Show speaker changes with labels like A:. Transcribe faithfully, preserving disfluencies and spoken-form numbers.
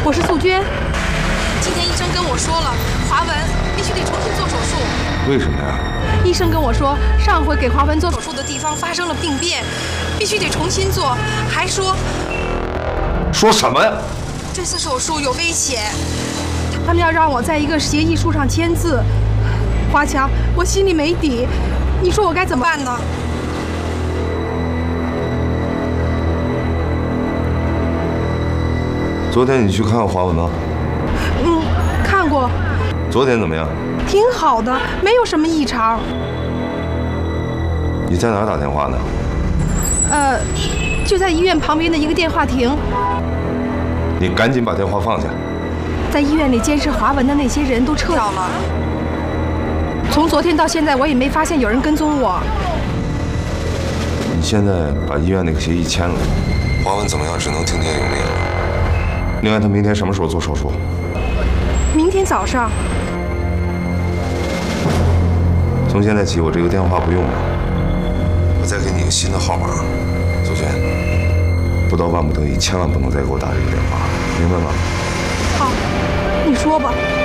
A: 我是素娟。
B: 今天医生跟我说了，华文必须得重新做手术。
C: 为什么呀？
A: 医生跟我说，上回给华文做
B: 手术的地方发生了病变，必须得重新做，还说……
C: 说什么呀？
B: 这次手术有危险，
A: 他们要让我在一个协议书上签字。华强，我心里没底，你说我该怎么办呢？
C: 昨天你去看华文吗？
A: 嗯，看过。
C: 昨天怎么样？
A: 挺好的，没有什么异常。
C: 你在哪儿打电话呢？
A: 呃，就在医院旁边的一个电话亭。
C: 你赶紧把电话放下。
A: 在医院里监视华文的那些人都撤掉了。从昨天到现在，我也没发现有人跟踪我。
C: 你现在把医院那个协议签了，华文怎么样只能听天由命了。另外，他明天什么时候做手术？
A: 明天早上。
C: 从现在起，我这个电话不用了，我再给你一个新的号码。素娟，不到万不得已，千万不能再给我打这个电话，明白吗？
A: 好，你说吧。